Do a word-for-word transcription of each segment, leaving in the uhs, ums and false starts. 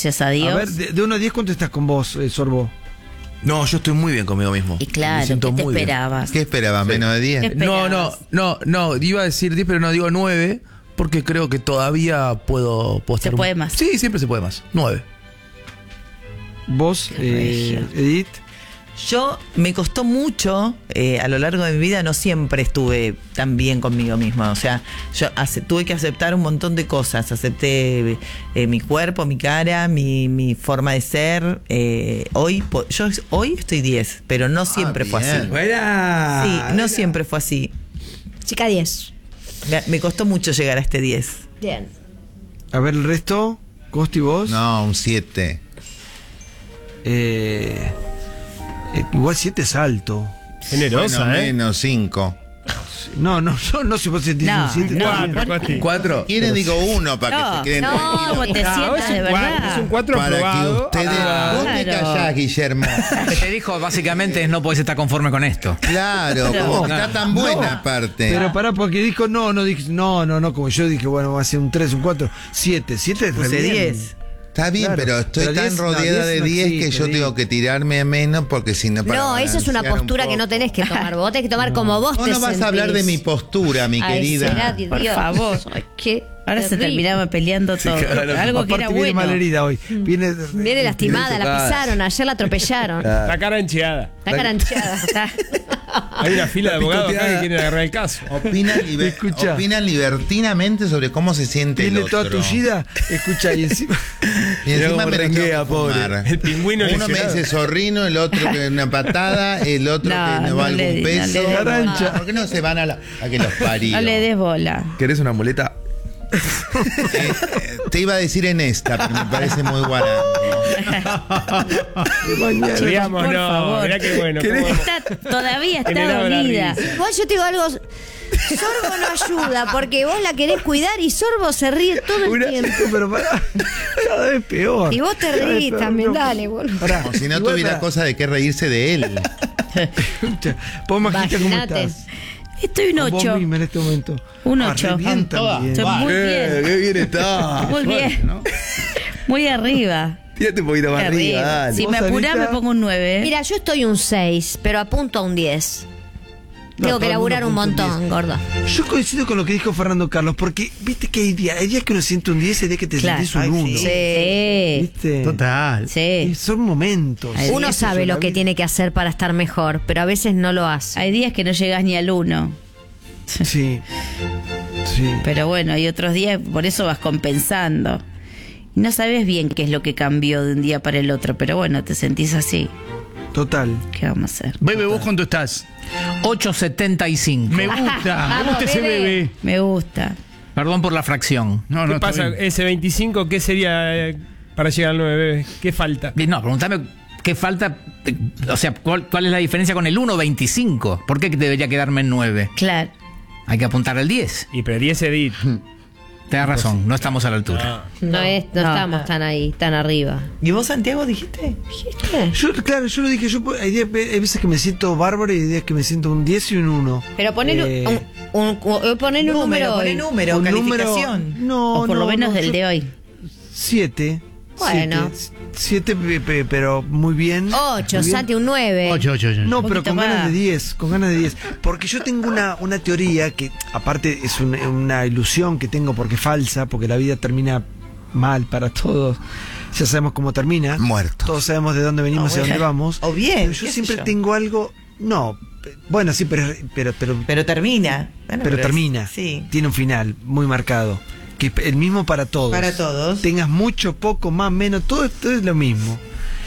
gracias a Dios. A ver, de, de uno a diez, ¿cuánto estás con vos, eh, Sorbo? No, yo estoy muy bien conmigo mismo. Y claro, Me siento ¿qué te muy bien. esperabas? ¿Qué esperaba? Sí. ¿Menos de diez? ¿Qué No, no, esperabas? no, no, iba a decir diez, pero no digo nueve, porque creo que todavía puedo, puedo Se estar- puede más. Sí, siempre se puede más. nueve. Vos, Qué eh, regio. Edith. Yo me costó mucho, eh, a lo largo de mi vida no siempre estuve tan bien conmigo misma. O sea, yo ace- tuve que aceptar un montón de cosas. Acepté eh, mi cuerpo, mi cara, mi, mi forma de ser. Eh, hoy po- yo hoy estoy diez, pero no siempre fue bien. así. Buena. Sí, no siempre fue así. Chica diez. Me, me costó mucho llegar a este diez. Bien. A ver el resto. Costi, vos. No, un siete. Eh, eh, igual siete es alto. Generosa, Bueno, ¿eh? menos cinco. No, no, yo no sé si vos sentís No, un siete. no, también. Cuatro, Cuati. ¿Cuatro? Quieren, digo uno para No, que se queden no, tranquilos. vos te No, sientas es de un cuatro, verdad. es un cuatro Para que aprobado. ustedes. Ah, Vos te claro. callás, Guillermo. Lo que te dijo básicamente es no podés estar conforme con esto. Claro, No. como que está tan buena aparte. Pero pará, porque dijo no, no dije, no, no, no, como yo dije, bueno, va a ser un tres, un cuatro, siete, siete es re Puse bien. diez. Está bien, Claro, pero estoy pero tan diez, no, rodeada diez de no diez que existe, yo diez. tengo que tirarme a menos porque si no para No, eso es una balancear un postura que poco. no tenés que tomar. Vos tenés que tomar como vos Vos te no vas a hablar de mi sentís. postura, mi Ay, querida. será, Dios. Por favor. Ay, qué Ahora se terrible. terminaba peleando todo. claro. Algo que Aparte era viene bueno. mal herida hoy. Viene, Viene lastimada, la pisaron, ayer la atropellaron. La cara encheada. Está carancheada. Está- Hay una fila de abogados acá que picoteada. quieren agarrar el caso. Opinan, liber- Escucha. opinan libertinamente sobre cómo se siente el Viene otro. toda tullida, escucha, y encima. Y encima Mirá cómo me lo tengo renguea, que pobre. fumar. El pingüino Uno me lesionado. dice zorrino, el otro que una patada, el otro No, que no no va le- algún no le peso. des bola. ¿Por qué no se van a, la, a que los parió? No le des bola. ¿Querés una muleta? Eh, eh, te iba a decir en esta, pero me parece muy guarango. Mañana. Digamos, Por no. favor. Mirá qué bueno. cómo- Está, todavía está Generaba la dolida. risa. Igual yo te digo algo. Sorbo no ayuda porque vos la querés cuidar y Sorbo se ríe todo el Una- tiempo. pero pará, cada vez peor. Y vos te Cada vez reís peor, también, no. dale, boludo. Pará, Como si no igual tuviera pará. cosa de qué reírse de él. Escucha, vos, Majita, ¿cómo Imagínate. estás? Estoy un Con vos ocho. misma en este momento. Un Ah, ocho. re bien Todas. también. Estoy muy Eh, bien. qué bien está. Muy bien. Muy arriba. Tírate un poquito más Muy arriba, arriba. dale. Si ¿Vos, me apurás Anita? me pongo un nueve. Mira, yo estoy un seis, pero apunto a un diez. No, Tengo todo que el mundo laburar un apunta un montón, diez. gordo. Yo coincido con lo que dijo Fernando Carlos, porque viste que hay días, hay días que uno siente un diez y hay días que te Claro. sentís un Ay, uno. sí. Sí. ¿Viste? Total. Y Sí. son momentos. Hay Uno Eso sabe es la lo que vida. tiene que hacer para estar mejor, pero a veces no lo hace. Hay días que no llegas ni al uno. Sí. Sí. Pero bueno, hay otros días, por eso vas compensando. Y no sabes bien qué es lo que cambió de un día para el otro, pero bueno, te sentís así. Total. ¿Qué vamos a hacer? Bebe, ¿vos cuánto estás? ocho setenta y cinco. Me gusta. Me gusta ese bebé. bebé. Me gusta. Perdón por la fracción. ¿Qué No, no, está pasa? bien. Ese veinticinco, ¿qué sería eh, para llegar al nueve, bebé? ¿Qué falta? Bien, no, pregúntame qué falta. eh, O sea, ¿cuál, cuál es la diferencia con el uno veinticinco? ¿Por qué debería quedarme en nueve? Claro. Hay que apuntar al diez. Y pero diez edit. Tenés razón, no estamos a la altura. No, es, no, no, estamos no. tan ahí, tan arriba. ¿Y vos, Santiago, dijiste? ¿Viste? Yo, claro, yo lo dije, yo hay, días, hay veces que me siento bárbaro y hay días que me siento un diez y un uno. Pero ponele Eh, un, un, un- ponele un número, poné hoy. número, un calificación. número- no, o por lo no, menos no, del yo- de hoy. Siete. Bueno. Siete, siete, pe- pe- pero muy bien. Ocho, muy bien. Santi, un nueve. ocho, ocho, ocho. No, Un pero poquito con ganas más. de diez, con ganas de diez. Porque yo tengo una, una teoría que, aparte, es un- una ilusión que tengo porque es falsa, porque la vida termina mal para todos. Ya sabemos cómo termina. Muertos. Todos sabemos de dónde venimos Ah, y a dónde bueno. vamos. O bien, Pero qué yo sé siempre yo. tengo algo. No, pe- bueno, sí, pero, pero, pero, Pero termina. Bueno, pero es- termina. Sí. Tiene un final muy marcado. Que es el mismo para todos. Para todos. Tengas mucho, poco, más, menos, todo esto es lo mismo.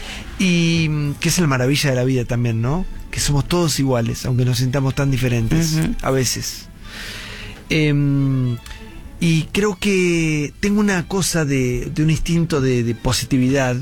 Y mm, que es la maravilla de la vida también, ¿no? Que somos todos iguales, aunque nos sintamos tan diferentes, Ujú. a veces. Em, y creo que tengo una cosa de, de un instinto de, de positividad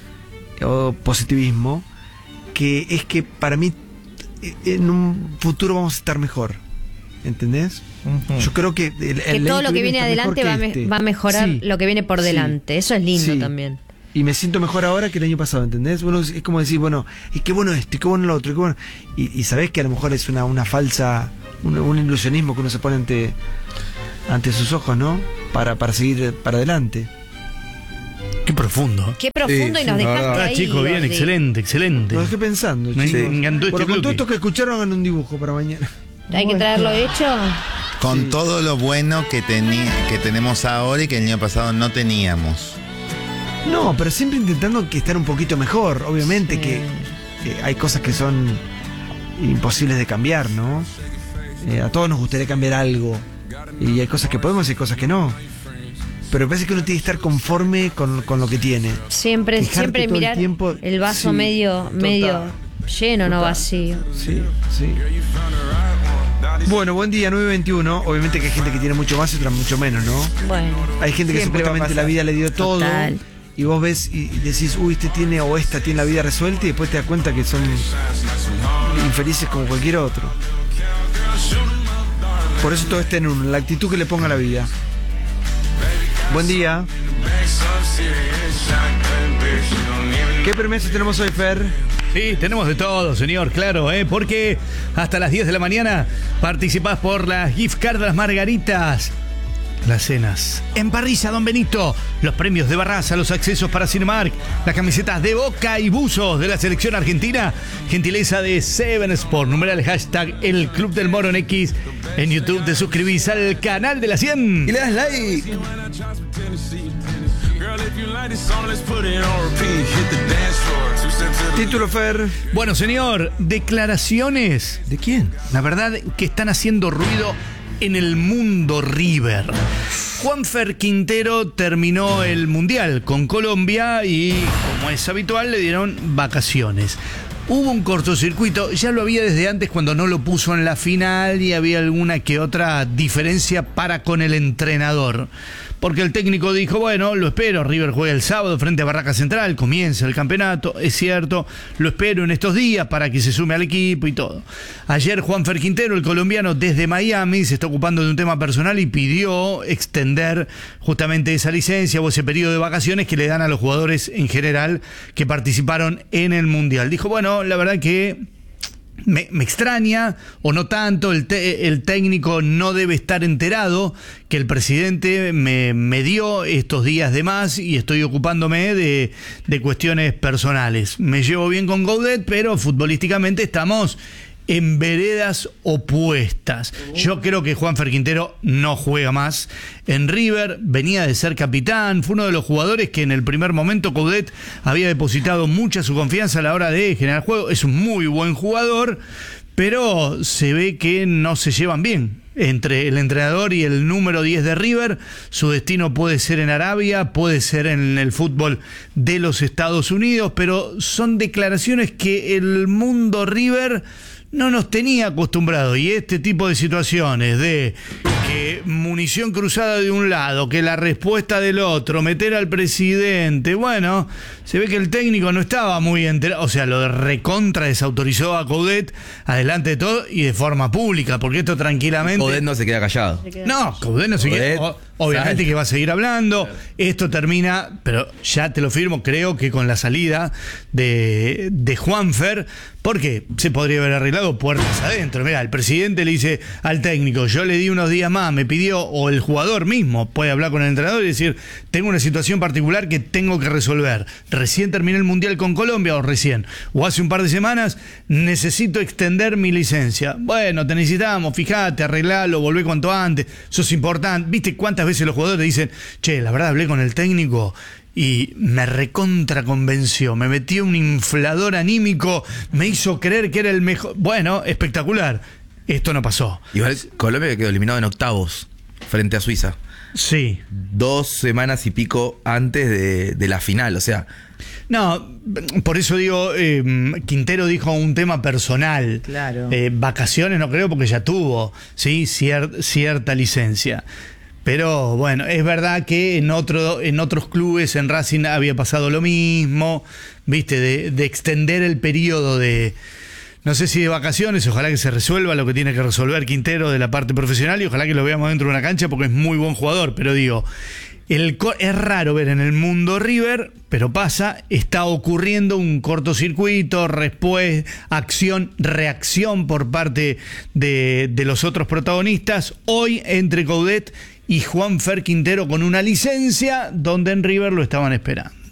o positivismo, que es que para mí eh, en un futuro vamos a estar mejor. ¿Entendés? Ujú. Yo creo que el, Que el todo año lo que viene está mejor adelante que va, a me- este. va a mejorar Sí, lo que viene por sí, delante. Eso es lindo sí. también. Y me siento mejor ahora que el año pasado, ¿entendés? Bueno, es es como decir, bueno, y qué bueno esto, y qué bueno lo otro, y qué bueno. Y, y sabés que a lo mejor es una, una falsa, un, un ilusionismo que uno se pone ante, ante sus ojos, ¿no? Para, para seguir para adelante. Qué profundo. Qué profundo Sí, y nos sí, la dejaste verdad. ahí. Ah, chicos, bien, Gordi. excelente, excelente. Lo dejé pensando, Me chicos. encantó este Bueno, con bloque. todo esto que escucharon, hagan un dibujo para mañana. Hay que traerlo hecho. Con todo lo bueno que, teni- que tenemos ahora y que el año pasado no teníamos. No, pero siempre intentando que estar un poquito mejor. Obviamente que, que hay cosas que son imposibles de cambiar, ¿no? Eh, a todos nos gustaría cambiar algo. Y hay cosas que podemos y cosas que no. Pero me parece que uno tiene que estar conforme con, con lo que tiene. Siempre, Fijarte siempre todo el mirar tiempo. el vaso Sí, medio, total. medio lleno, no Total. vacío. Sí, sí. Bueno, buen día, nueve veintiuno. Obviamente que hay gente que tiene mucho más y otra mucho menos, ¿no? Bueno. Hay gente que Siempre va a supuestamente la pasar. vida le dio todo. Total. Y vos ves y y decís, uy, este tiene o esta tiene la vida resuelta y después te das cuenta que son infelices como cualquier otro. Por eso todo está en uno, la actitud que le ponga a la vida. Buen día. ¿Qué permisos tenemos hoy, Fer? Sí, tenemos de todo, señor, claro, ¿eh? Porque hasta las diez de la mañana participás por las gift card de las Margaritas. Las cenas en Parrilla Don Benito, los premios de Barraza, los accesos para Cinemark, las camisetas de Boca y buzos de la selección argentina, gentileza de Seven Sport, numeral hashtag El Club del Moro en X, en YouTube te suscribís al canal de la cien. Y le das like. Título, Fer. Bueno, señor, declaraciones, ¿De quién? la verdad que están haciendo ruido en el mundo River. Juanfer Quintero terminó el Mundial con Colombia y, como es habitual, le dieron vacaciones. Hubo un cortocircuito, ya lo había desde antes cuando no lo puso en la final y había alguna que otra diferencia para con el entrenador. Porque el técnico dijo, bueno, lo espero, River juega el sábado frente a Barraca Central, comienza el campeonato, es cierto, lo espero en estos días para que se sume al equipo y todo. Ayer Juanfer Quintero, el colombiano, desde Miami, se está ocupando de un tema personal y pidió extender justamente esa licencia o ese periodo de vacaciones que le dan a los jugadores en general que participaron en el Mundial. Dijo, bueno, la verdad que Me, me extraña, o no tanto, el, te, el técnico no debe estar enterado que el presidente me, me dio estos días de más y estoy ocupándome de, de cuestiones personales. Me llevo bien con Gaudet, pero futbolísticamente estamos en veredas opuestas. Yo creo que Juanfer Quintero no juega más en River, venía de ser capitán, fue uno de los jugadores que en el primer momento Coudet había depositado mucha su confianza a la hora de generar juego. Es un muy buen jugador, pero se ve que no se llevan bien entre el entrenador y el número diez de River. Su destino puede ser en Arabia, puede ser en el fútbol de los Estados Unidos, pero son declaraciones que el mundo River no nos tenía acostumbrados, y este tipo de situaciones de que munición cruzada de un lado, que la respuesta del otro, meter al presidente, bueno, se ve que el técnico no estaba muy enterado, o sea, lo recontra desautorizó a Coudet adelante de todo y de forma pública, porque esto tranquilamente... Coudet no se queda callado. No, Coudet no se Coudet, queda. Obviamente sale. que va a seguir hablando. Esto termina, pero ya te lo firmo, creo que con la salida de, de Juanfer, porque se podría haber arreglado puertas adentro. Mira, el presidente le dice al técnico, yo le di unos días más, me pidió, o el jugador mismo puede hablar con el entrenador y decir, tengo una situación particular que tengo que resolver. Recién terminé el Mundial con Colombia, o recién, o hace un par de semanas, necesito extender mi licencia. Bueno, te necesitamos, fíjate, arreglalo, volvé cuanto antes, eso es importante. ¿Viste cuántas veces los jugadores dicen, che, la verdad hablé con el técnico y me recontra convenció, me metió un inflador anímico, me hizo creer que era el mejor? Bueno, espectacular. Esto no pasó. Igual Colombia quedó eliminado en octavos frente a Suiza. Sí. Dos semanas y pico antes de, de la final, o sea... No, por eso digo, eh, Quintero dijo un tema personal. Claro. Eh, vacaciones no creo, porque ya tuvo, sí, cier- cierta licencia. Pero bueno, es verdad que en otro, en otros clubes, en Racing había pasado lo mismo, viste, de, de extender el periodo de, no sé si de vacaciones, ojalá que se resuelva lo que tiene que resolver Quintero de la parte profesional y ojalá que lo veamos dentro de una cancha porque es muy buen jugador, pero digo, el, es raro ver en el mundo River, pero pasa, está ocurriendo un cortocircuito, respuesta, acción, reacción por parte de, de los otros protagonistas, hoy entre Coudet y Juanfer Quintero con una licencia donde en River lo estaban esperando.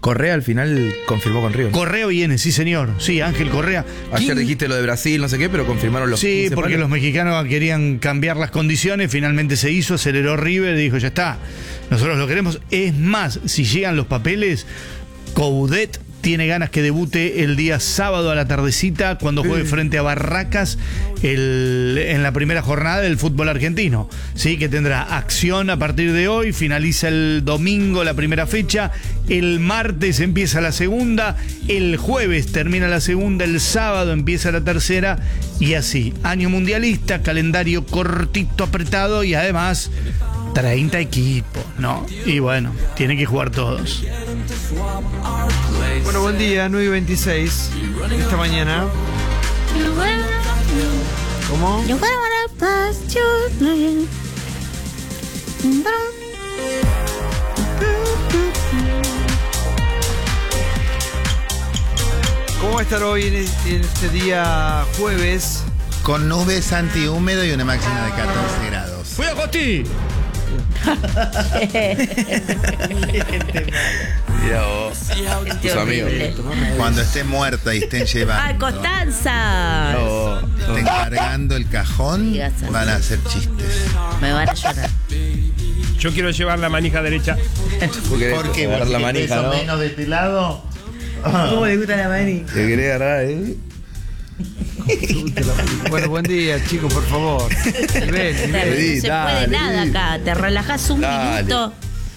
Correa al final confirmó con River. Correa viene, sí señor. Sí, Ángel Correa. Ayer ¿Quién- dijiste lo de Brasil, no sé qué, pero confirmaron los Sí, quince porque palos. los mexicanos querían cambiar las condiciones, finalmente se hizo, aceleró River y dijo, ya está, nosotros lo queremos. Es más, si llegan los papeles, Coudet tiene ganas que debute el día sábado a la tardecita cuando juegue frente a Barracas el, en la primera jornada del fútbol argentino. Sí, que tendrá acción a partir de hoy, finaliza el domingo la primera fecha, el martes empieza la segunda, el jueves termina la segunda, el sábado empieza la tercera y así. Año mundialista, calendario cortito, apretado y además treinta equipos, ¿no? Y bueno, tienen que jugar todos. Bueno, buen día, nueve y veintiséis. Esta mañana. ¿Cómo? ¿Cómo va a estar hoy en este, en este día jueves? Con nubes antihúmedo y una máxima de catorce grados. ¡Cuidado, Costi! Mira vos, tus amigos. Cuando esté muerta y estén llevando, ¡Ay, Constanza! No, estén cargando el cajón, Digas así. van a hacer chistes. Me van a llorar. Yo quiero llevar la manija derecha. ¿Por qué? agarrar la ¿Porque manija, peso ¿no? menos de este lado? ¿Cómo le gusta la manija? Te querés agarrar, ¿eh? Bueno, buen día, chicos, por favor. Ven, ven. No Vení, se dale, puede nada vení. acá. Te relajás un Dale. minuto.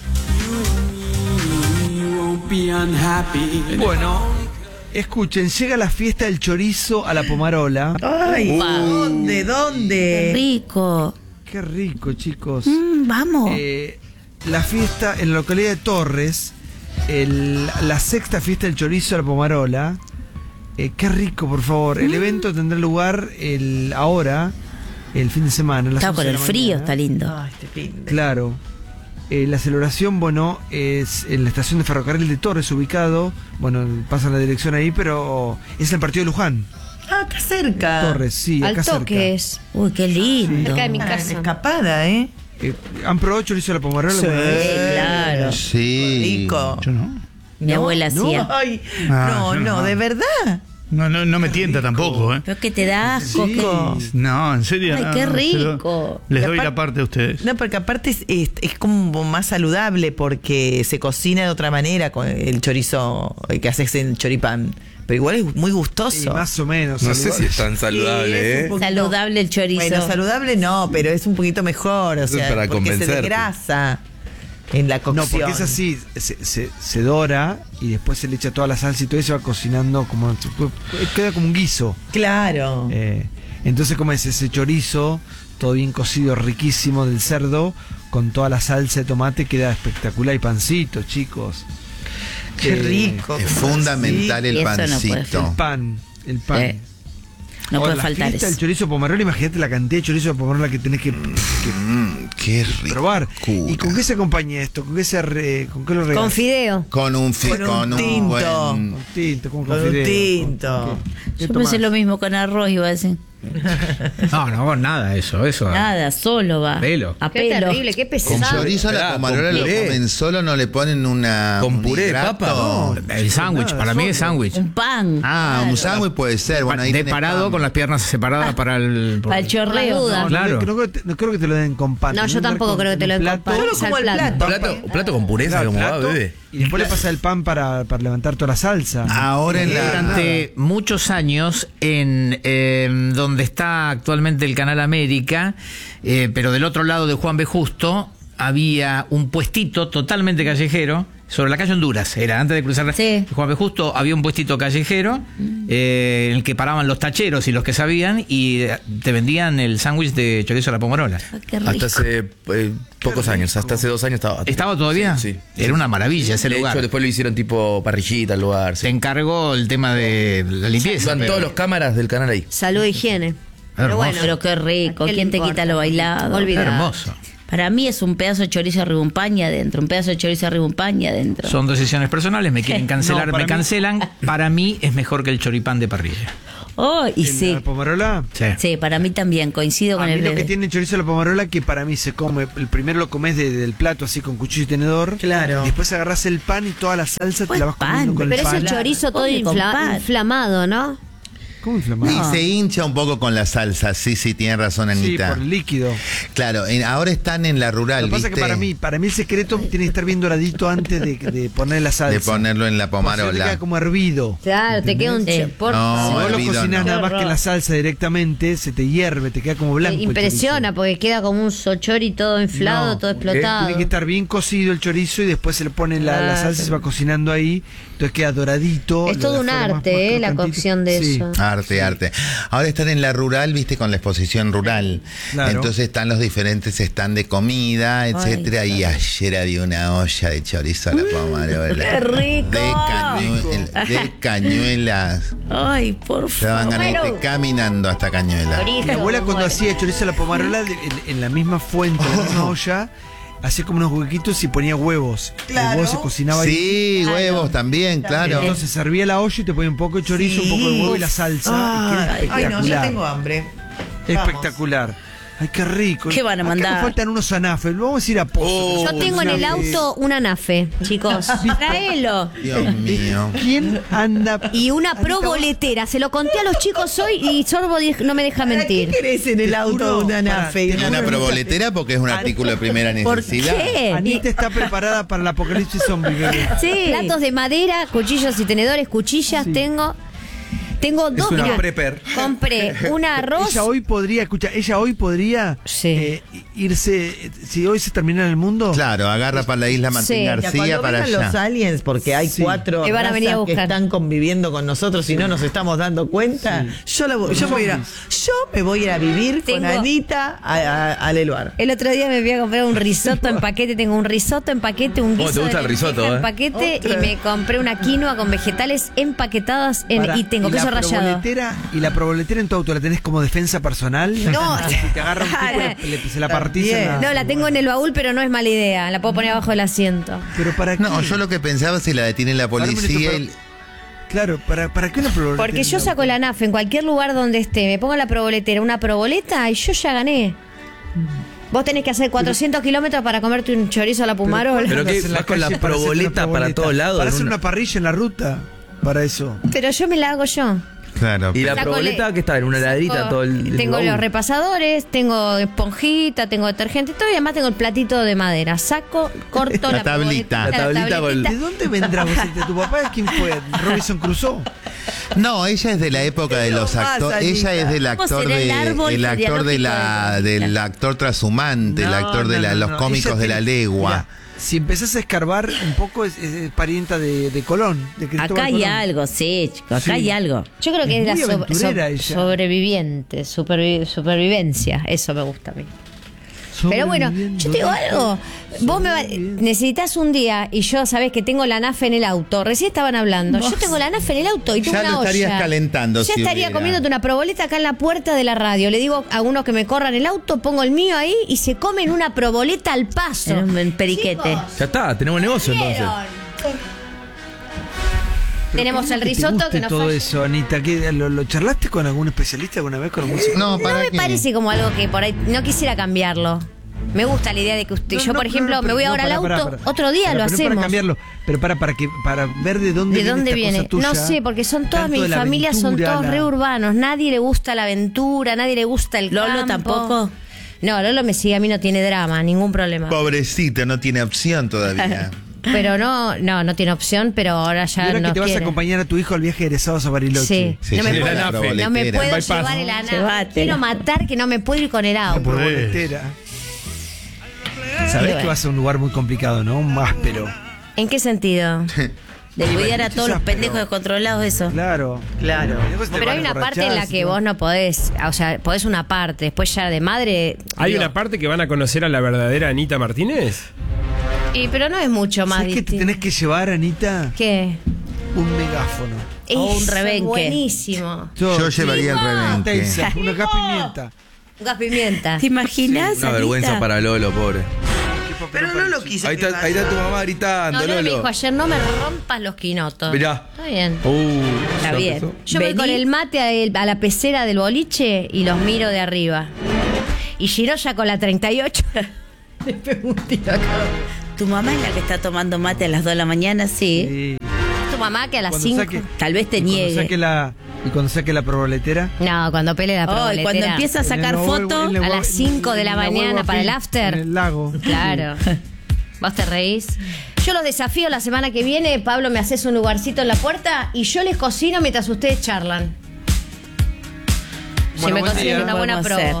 Bueno, escuchen, llega la fiesta del chorizo a la Pomarola. Ay, Upa. ¿dónde? Qué ¿Dónde? rico. Qué rico, chicos. Mm, vamos. Eh, la fiesta en la localidad de Torres, el- la sexta fiesta del chorizo a la Pomarola. Eh, qué rico, por favor. El evento tendrá lugar el, ahora, el fin de semana. a las Está once con de el la frío, mañana. está lindo. Ay, este fin de- Claro. Eh, la celebración, bueno, es en la estación de ferrocarril de Torres, ubicado. Bueno, pasa la dirección ahí, pero es el partido de Luján. Ah, acá cerca. Torres, sí, Al acá cerca. toque es. Uy, qué lindo. Cerca de mi Ah, casa. escapada, ¿eh? Eh, ¿Han probado chorizo a la Pomarola? Sí. alguna vez? Sí, claro. Sí. Rico. Yo no. Mi abuela no, hacía. Ay, Ah, no, yo no, no. de verdad. No, no, no me tienta tampoco, ¿eh? Pero que te da asco. Sí. que- No, en serio. Ay, no, qué no, se lo- rico. Les Y doy apar- la parte a ustedes. No, porque aparte es, es, es como más saludable porque se cocina de otra manera con el chorizo eh, que haces en choripán. Pero igual es muy Y gustoso. más o menos. No sé saludable. si es tan Sí, es saludable, un ¿eh? poquito- Saludable el chorizo. Bueno, saludable no, pero es un poquito mejor, o Eso es sea, para porque se convencerte. desgrasa en la cocción. No, porque es así, se, se, se dora y después se le echa toda la salsa y todo eso va cocinando como... Queda como un guiso. Claro. Eh, entonces como es ese chorizo, todo bien cocido, riquísimo del cerdo, con toda la salsa de tomate, queda espectacular. Y pancito, chicos. Qué Eh, rico. Es fundamental Sí, el y eso no puede pancito. El pan, el pan. Eh, no Ahora, puede la faltar fiesta eso. del chorizo pomarola, imagínate la cantidad de chorizo pomarola que tenés que, que Mm, qué rico. probar. ¿Y con qué se acompaña esto? ¿Con qué, se re- con qué lo regalas? Con fideo. Con un, fi- Con un con un tinto. buen... Con tinto, con, Con un fideo. tinto. ¿Qué Yo tomás? pensé lo mismo con arroz, iba a decir. No, no, nada, eso, eso. Nada, solo va. Pelo. A Qué pelo. terrible, qué Con pesado. chorizo a la Esperá, pomarola con lo puré. comen solo, no le ponen una... ¿Con un puré de hidrato. papa? No. El sándwich, Nada, para mí es solo. sándwich. Un pan. Ah, un sándwich puede ser. Bueno, ahí de tenés parado pan. con las piernas separadas para el. Para el chorreo. Por la duda. No, Claro. no, no creo que te- no creo que te lo den con pan. No, Te yo lo den tampoco con- creo que te en lo un den con plato. pan. Solo Es al como el plato. plato. Plato, plato con pureza, Claro, como va, plato, bebé. y después le pasa el pan para, para levantar toda la salsa. Ahora en la... Durante muchos años, en eh, donde está actualmente el Canal América, eh, pero del otro lado de Juan B. Justo, había un puestito totalmente callejero, sobre la calle Honduras, era antes de cruzar Sí. Juan B. Justo, había un puestito callejero eh, en el que paraban los tacheros y los que sabían y eh, te vendían el sándwich de chorizo a la pomarola. Ah, qué rico. Hasta hace eh, pocos años, hasta hace dos años estaba. ¿Estaba todavía? Sí, sí. Era una maravilla ese De lugar. hecho, después lo hicieron tipo parrillita al lugar. Se Sí. encargó el tema de la limpieza. Iban pero- todos los cámaras del canal ahí. Salud e higiene. Pero Hermoso. bueno. Pero qué rico. ¿a qué le ¿Quién te importa? quita lo bailado? Olvidate. Hermoso. Para mí es un pedazo de chorizo arriba un pan y adentro. Un pedazo de chorizo arriba un pan y adentro. Son decisiones personales, me quieren cancelar, No, para me mí- cancelan. Para mí es mejor que el choripán de parrilla. Oh, y ¿En sí. la pomarola? Sí. Sí, para mí también, coincido A con mí el lo que bebé. tiene el chorizo de la pomarola, que para mí se come, el primero lo comes de- del plato así con cuchillo y tenedor. Claro. Y después agarrás el pan y toda la salsa Pues te la vas pan, comiendo con Pero el es pan. el chorizo todo Come con infla- pan. inflamado, ¿no? ¿Cómo inflamado? Y se hincha un poco con la salsa, sí, sí, tiene razón Sí, Anita. por el líquido. Claro, en- ahora están en la rural, Lo que pasa es ¿viste? que para mí, para mí el secreto tiene que estar bien doradito antes de, de poner la salsa. De ponerlo en la Porque si no te pomarola. queda como hervido. Claro, te queda un... Sí. ch- por No, Si vos lo hervido cocinás no. nada más Qué que horror. la salsa directamente, se te hierve, te queda como blanco. el Impresiona chorizo. porque queda como un sochori todo inflado, No, todo porque explotado. Tiene que estar bien cocido el chorizo y después se le pone la, la Ah, salsa y se va cocinando ahí. Entonces queda doradito. Es lo todo de un afuera más- arte, más ¿eh? La crocantito. cocción de Sí. eso. Arte, arte. Ahora están en la rural, viste, con la exposición rural. Claro. Entonces están los diferentes stands de comida, etcétera. Y ayer había una olla de chorizo a la pomarola. ¡Qué rico! De, cañue- de cañuelas. Ay, por Te daban favor. ganas de irte caminando hasta Cañuela. Mi abuela cuando hacía chorizo a la pomarola, de- en, en la misma fuente, en la misma olla, hacía como unos huequitos y ponía huevos. El huevo se cocinaba ahí. Sí, huevos también, claro. Entonces servía la olla y te ponía un poco de chorizo, un poco de huevo y la salsa. y queda Ay, ay, no, yo espectacular. tengo hambre. Espectacular. Ay, qué rico. ¿Qué van a Acá mandar? nos faltan unos anafes. Vamos a ir a Pozo. Yo tengo en el auto una nafe, chicos. Tráelo. Dios mío. ¿Quién anda? Y una Anita, pro vos- boletera. Se lo conté a los chicos hoy y Sorbo di- no me deja ¿Para mentir. qué querés en el Te auto juro, una para, nafe? te Tiene una juro, proboletera porque es un artículo de primera ¿Por necesidad. qué? Anita está preparada para el apocalipsis zombie, bebé. Sí. Platos de madera, cuchillos y tenedores, cuchillas tengo. Tengo dos. una mirá, prepper. Compré un arroz. Ella hoy podría, escucha, ella hoy podría Sí. eh, irse, si hoy se terminara el mundo. Claro, agarra para la isla Martín Sí. García Cuando para vengan los allá. aliens, porque hay Sí. cuatro Me van a venir a razas que buscar. están conviviendo con nosotros y no nos estamos dando cuenta, yo, la voy- yo, me voy a ir a, yo me voy a ir a vivir con Tengo- Anita a- a- al Eluar. El otro día me fui a comprar un risotto en paquete. Tengo un risotto en paquete, un ¿Cómo guiso te gusta de el risotto, lenteja eh? en paquete y me compré una quinoa con vegetales empaquetadas en, Para- y tengo y queso la rallado. proboletera- y la proboletera en tu auto la tenés como defensa personal. No. Si te agarra un tipo, le- le- se la partís en la- No, la tengo en el baúl, pero no es mala idea. La puedo poner abajo del asiento. Pero para qué? No, yo lo que pensaba si la detiene la Pará un policía. minuto, y- Claro, ¿para, para qué una proboletera? Porque en yo el saco auto? la nafe en cualquier lugar donde esté, me pongo la proboletera, una proboleta y yo ya gané. Vos tenés que hacer cuatrocientos kilómetros para comerte un chorizo a la pumarola. Pero ¿Cuándo que andas en vas con la calle para hacerte proboleta una para proboleta? todos lados, Para en hacer una- una parrilla en la ruta. Para eso. Pero yo me la hago yo. Claro. Y la Saco proboleta le- que está en una ladrita Saco- todo el. Tengo el los baúl. repasadores, tengo esponjita, tengo detergente y todo, y además tengo el platito de madera. Saco, corto La la, tablita. proboleta, La tablita con el- ¿De dónde vendrá vos? ¿De tu papá? ¿Quién fue? ¿Robinson Crusoe? No, ella es de la época de los más, actores. Anita? Ella es del ¿Cómo actor será el de árbol el actor de la genealógico de del actor trashumante, el No, actor de no, la- no, los no. cómicos Ella de la tiene- legua. Mirá, si empezás a escarbar un poco, es, es- es parienta de, de Colón. De Cristóbal Acá hay Colón. algo, sí, chico, acá Sí. hay algo. Yo creo que Es es, muy la so- aventurera so- ella. sobreviviente, supervi- supervivencia. Eso me gusta a mí. Pero bueno, yo te digo algo. Vos me va- necesitas un día y yo sabés que tengo la nafe en el auto. Recién estaban hablando. Yo tengo la nafe en el auto y tengo Ya una lo estarías olla. calentando Ya si estaría hubiera. comiéndote una proboleta acá en la puerta de la radio. Le digo a uno que me corran el auto, pongo el mío ahí y se comen una proboleta al paso. En un periquete. Chicos, Ya está, tenemos negocio entonces. Pero Tenemos ¿cómo el que te risotto guste que nos todo falla? eso, Anita. ¿Qué, lo, lo charlaste con algún especialista alguna vez con algún psicólogo? No, No para me qué? parece como algo que por ahí no quisiera cambiarlo. Me gusta la idea de que usted, No, yo no, por no, ejemplo no, me pero- voy no, ahora al pará, auto, pará, pará. otro día Pará, lo pero no hacemos. Para cambiarlo, pero para para que para ver de dónde ¿De viene dónde esta viene? cosa tuya, No sé, porque son todas tanto de mis la familias, son aventura, todos la- re urbanos. Nadie le gusta la aventura, nadie le gusta el ¿Lolo campo. tampoco? No, Lolo me sigue, a mí no tiene drama, ningún problema. Pobrecito, no tiene opción todavía. Pero no, no, no tiene opción, pero ahora Y ya ahora no que te vas quiere. a acompañar a tu hijo al viaje de egresados a Bariloche. Sí, Sí, no, me sí, puedo, la no me proboletera. puedo Bypass. llevar el anafre. Llévatela. Quiero matar que no me puedo ir con el La auto. proboletera. Sabés bueno. que vas a un lugar muy complicado, ¿no? Un áspero. ¿En qué sentido? De cuidar a todos los áspero. pendejos descontrolados, eso. Claro. Claro. Después te Pero van hay a una parte en la emborrachar, que ¿no? vos no podés, o sea, podés una parte, después ya de madre. ¿Hay digo, una parte que van a conocer a la verdadera Anita Martínez? Y pero no es mucho más ¿Sabés que te distinto. tenés que llevar, Anita? ¿Qué? Un megáfono. O un Eso, rebenque. Buenísimo. Yo llevaría el rebenque. Taser, una gas pimienta. Un gas pimienta. ¿Te imaginas? Una vergüenza Anita? para Lolo, pobre. ¿Qué Pero no lo quise. Ahí está, quemar. ahí está tu mamá gritando, No, no, me Lolo. dijo ayer, no me rompas los quinotos. Mirá. Está bien. Uh, Está ya bien. empezó. Yo voy Vení. con el mate a, el- a la pecera del boliche y los miro de arriba. Y Giroya con la treinta y ocho. Le pego un tiro acá. Tu mamá es la que está tomando mate a las dos de la mañana, sí. Sí. Tu mamá que a las Cuando cinco. saque- Tal vez te y cuando niegue. saque la Y cuando saque la proboletera. No, cuando pele la Ay, proboletera. cuando empieza a sacar En el fotos. huevo- en el a huevo- las cinco de la en mañana huevo para el fin, after. En el lago. Claro. Vos te reís. Yo los desafío la semana que viene. Pablo, me haces un lugarcito en la puerta y yo les cocino mientras ustedes charlan. Si Bueno, me buen consiguen día. una buena Podemos hacer. probo.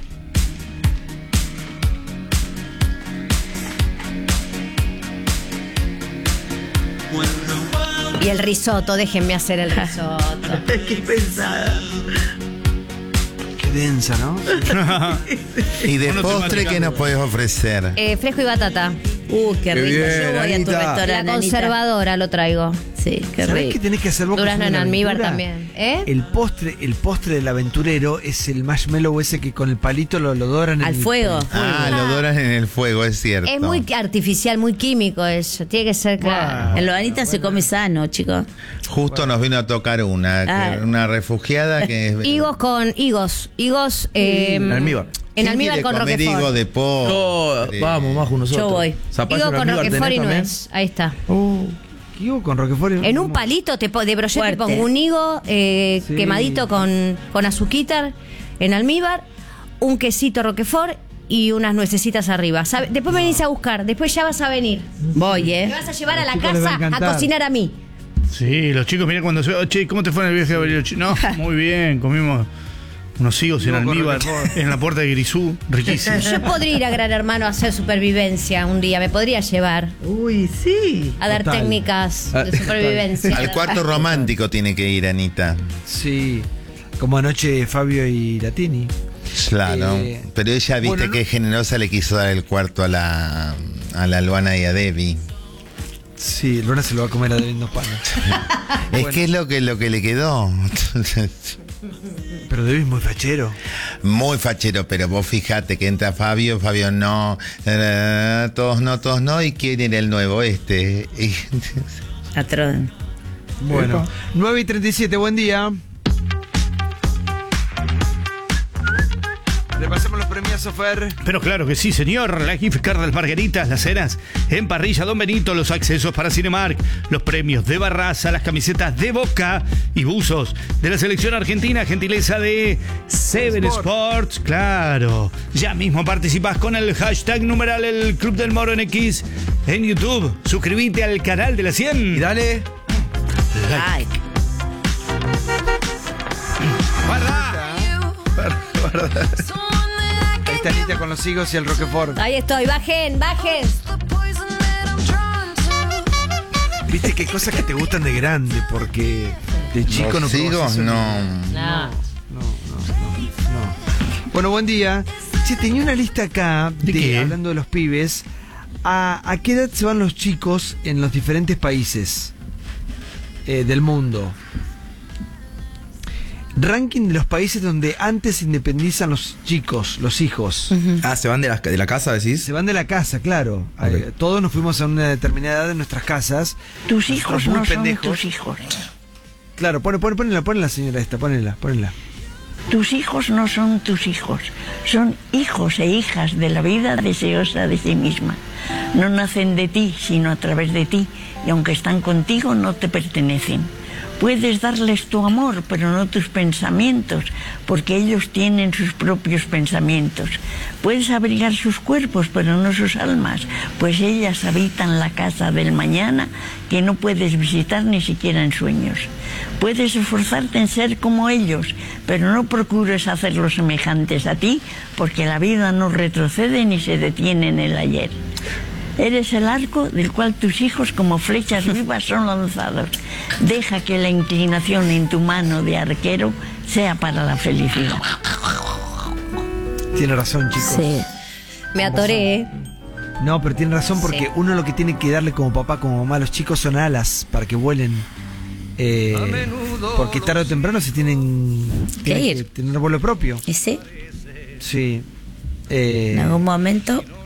Y el risotto, déjenme hacer el risotto. Qué pensada. Qué densa, ¿no? Y de Uno te postre, va ¿qué nos podés ofrecer? Eh, fresco y batata. Uh, qué Qué rico. bien, Yo voy a tu Anita. restaurante. La Anita. conservadora lo traigo. Sí, qué ¿Sabés rico. qué tenés que hacer vos? que Durazno sos en una almíbar aventura? también. ¿Eh? El postre, el postre del aventurero es el marshmallow ese que con el palito lo, lo doran en Al el- fuego. Ah, lo doran en el fuego, es cierto. Es muy artificial, muy químico eso. Tiene que ser claro. En Loanita se come sano, chicos. Justo nos vino a tocar una, que- Ah. una refugiada que Higos con higos. Higos eh, En almíbar. En ¿Quién almíbar quiere con comer roquefort. higo de Yo- postre? vamos, Majo, nosotros. Yo voy. Zapallo Higo en con almíbar roquefort tenés y también. nuez. Ahí está. Higo con roquefort. En un palito te po- de brochet te Fuerte. pongo un higo eh, Sí. quemadito con, con azuquitar en almíbar, un quesito roquefort y unas nuecesitas arriba. Sabe- Después me venís a buscar, después ya vas a venir. Voy, Me ¿eh? vas a llevar a la chicos les va a casa a encantar. cocinar a mí. Sí, los chicos, mira cuando se. Oh, che, ¿cómo te fue en el viaje de Bariloche? No, muy bien, comimos unos higos en Higo con almíbar roquefort. en la puerta de Grisú, riquísimo. Yo podría ir a Gran Hermano a hacer supervivencia un día, me podría llevar Uy, sí. a dar Total. técnicas Ah, de supervivencia. Al cuarto romántico tiene que ir, Anita. Sí. Como anoche Fabio y Latini. Claro. Eh, Pero ella, viste bueno, no- que generosa le quiso dar el cuarto a la, a la Luana y a Debbie. Sí, Luna se lo va a comer a David dos panes. Es que es lo que, lo que le quedó. Pero David es muy fachero. Muy fachero, pero vos fijate que entra Fabio, Fabio no, eh, todos no, todos no, y quién era el nuevo este. Y- Patrón. Bueno, nueve y treinta y siete, buen día. Le pasamos los premios, Fer. Pero claro que sí, señor. La gift card de Margaritas, las cenas en Parrilla Don Benito, los accesos para Cinemark, los premios de Barraza, las camisetas de Boca y buzos de la selección argentina, gentileza de Seven Sport. Sports. Claro. Ya mismo participás con el hashtag numeral el Club del Moro en X en YouTube. Suscríbete al canal de la Y cien. dale. Ay, Ahí está Anita con los higos y el roquefort. Ahí estoy, bajen, bajen. Viste qué cosas que te gustan de grande, porque de chico no Los probás higos, eso. no. No. No, no, no, no. Bueno, buen día. Sí, tenía una lista acá ¿De qué? hablando de los pibes. ¿A, a qué edad se van los chicos en los diferentes países eh, del mundo? Ranking de los países donde antes se independizan los chicos, los hijos. Ah, ¿se van de la, de la casa, decís? Se van de la casa, claro. Ok. Eh, Todos nos fuimos a una determinada edad en nuestras casas. Tus Nosotros hijos muy no son pendejos. tus hijos. Claro, pon, pon, ponela, ponela, señora esta, ponela, ponela. Tus hijos no son tus hijos. Son hijos e hijas de la vida deseosa de sí misma. No nacen de ti, sino a través de ti. Y aunque están contigo, no te pertenecen. Puedes darles tu amor, pero no tus pensamientos, porque ellos tienen sus propios pensamientos. Puedes abrigar sus cuerpos, pero no sus almas, pues ellas habitan la casa del mañana que no puedes visitar ni siquiera en sueños. Puedes esforzarte en ser como ellos, pero no procures hacerlos semejantes a ti, porque la vida no retrocede ni se detiene en el ayer. Eres el arco del cual tus hijos como flechas vivas son lanzados. Deja que la inclinación en tu mano de arquero sea para la felicidad. Tiene razón, chicos. sí. Me atoré, ¿eh? No, pero tiene razón porque Sí. uno lo que tiene que darle como papá, como mamá a los chicos son alas para que vuelen. Eh, porque tarde o temprano se tienen tienen ir. que tener vuelo propio. ¿Y sí? Sí. Eh, En algún momento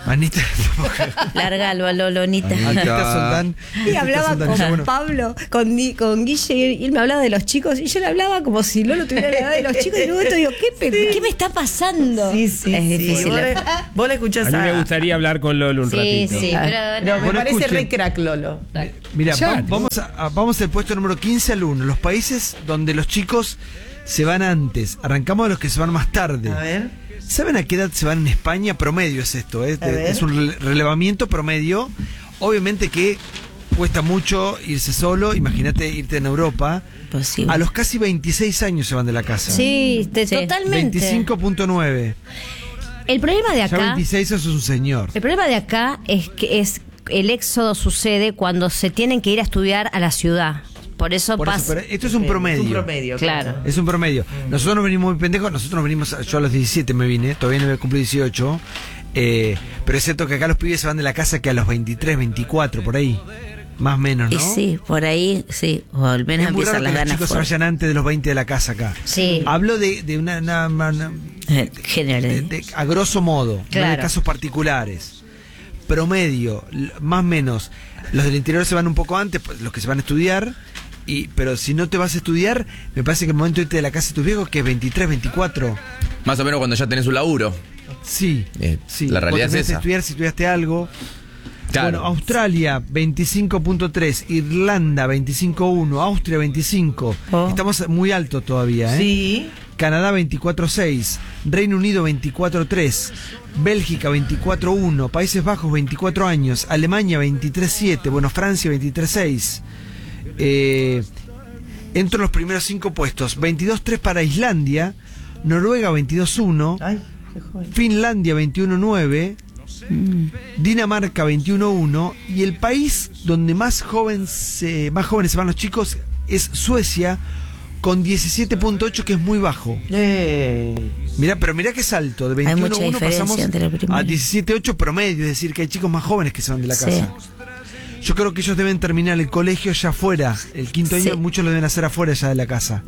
Anita. Lárgalo a Lolonita. Anita Soldán. Y hablaba Soldán, con bueno. Pablo, con, Di- con Guille, y él me hablaba de los chicos, y yo le hablaba como si Lolo tuviera la edad de los chicos, y luego te digo, ¿qué, pe- ¿qué me está pasando? Sí, sí, Es sí. difícil. Vos, le- vos la escuchás A mí me a- gustaría hablar con Lolo un Sí, ratito. sí, pero No, me Bueno, parece escuchen. re crack, Lolo. Mira, Ya. va- vamos, a, a- vamos al puesto número quince al uno. Los países donde los chicos se van antes. Arrancamos de los que se van más tarde. A ver. ¿Saben a qué edad se van en España? Promedio es esto, ¿eh? A ver. es un rele- relevamiento promedio. Obviamente que cuesta mucho irse solo, imagínate irte en Europa. Posible. A los casi veintiséis años se van de la casa. Sí, te- Sí. totalmente. veinticinco punto nueve. El problema de Ya acá, veintiséis eso es un señor. el problema de acá es que es el éxodo sucede cuando se tienen que ir a estudiar a la ciudad. Por eso Por eso, pasa. pero esto es un promedio. Un promedio. Claro. Es un promedio. Nosotros nos venimos muy pendejos, nosotros nos venimos, yo a los diecisiete me vine, todavía no me cumplí dieciocho, eh, pero es cierto que acá los pibes se van de la casa que a los veintitrés, veinticuatro, por ahí, más o menos, ¿no? Y sí, por ahí, sí. O al menos Es muy empiezan raro que las los ganas chicos se fuertes. vayan antes de los veinte de la casa acá. Sí. Hablo de, de una, una- una- Eh, General. de- de- a grosso modo, no de Claro. casos particulares. Promedio, l- más o menos. Los del interior se van un poco antes, pues, los que se van a estudiar. Y, pero si no te vas a estudiar, me parece que el momento de irte de la casa de tus viejos, que es veintitrés, veinticuatro. Más o menos cuando ya tenés un laburo. Sí, Eh, sí. la realidad Vos es terminaste de esa. estudiar si estudiaste algo. Claro. Bueno, Australia veinticinco punto tres, Irlanda veinticinco punto uno, Austria veinticinco. Oh. Estamos muy alto todavía, ¿eh? Sí. Canadá veinticuatro punto seis, Reino Unido veinticuatro punto tres, Bélgica veinticuatro punto uno, Países Bajos veinticuatro años, Alemania veintitrés punto siete, bueno, Francia veintitrés punto seis. Eh, entro en los primeros cinco puestos, veintidós punto tres para Islandia, Noruega veintidós punto uno, Ay, qué joven. Finlandia veintiuno punto nueve, Dinamarca veintiuno punto uno y el país donde más jóvenes, se- más jóvenes se van los chicos es Suecia con diecisiete punto ocho, que es muy bajo. Eh, Mirá, pero mirá que salto, de veintiuno mucha punto uno diferencia pasamos entre la primera. a diecisiete punto ocho promedio, es decir, que hay chicos más jóvenes que se van de la Sí. casa. Yo creo que ellos deben terminar el colegio ya afuera, el quinto Sí. año muchos lo deben hacer afuera ya de la casa.